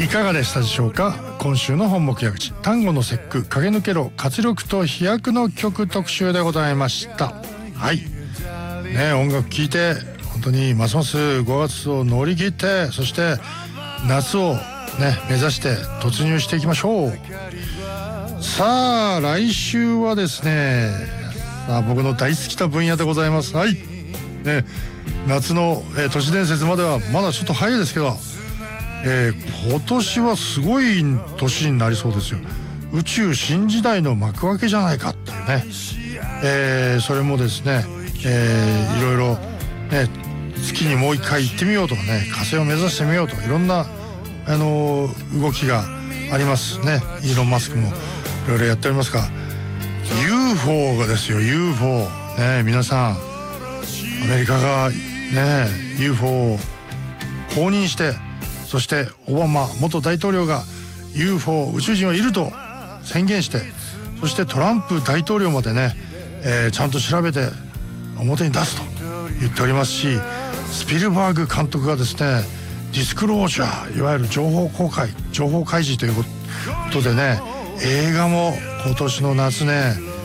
いかがでしたでしょうか。今週の本目矢口、単語の節句駆け抜けろ活力と飛躍の曲特集でございました。はいね、音楽聴いて本当にますます5月を乗り切って、そして夏をね目指して突入していきましょう。さあ来週はですね、僕の大好きな分野でございます。はいね、夏の、都市伝説まではまだちょっと早いですけど、今年はすごい年になりそうですよ。宇宙新時代の幕開けじゃないかっていうね、それもですね、いろいろね月にもう一回行ってみようとかね、火星を目指してみようとか、いろんな動きがありますね。イーロン・マスクもいろいろやっておりますが、 UFO がですよ、 UFO ね、皆さんアメリカがね UFO を公認して、そしてオバマ元大統領が UFO 宇宙人はいると宣言して、そしてトランプ大統領までね、ちゃんと調べて表に出すと言っておりますし、スピルバーグ監督がですねディスクロージャー、いわゆる情報公開、情報開示ということでね、映画も今年の夏ね